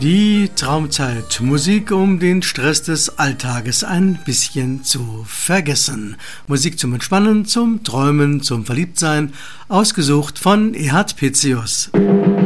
Die Traumzeit. Musik, um den Stress des Alltages ein bisschen zu vergessen. Musik zum Entspannen, zum Träumen, zum Verliebtsein. Ausgesucht von Ehard Pitzius.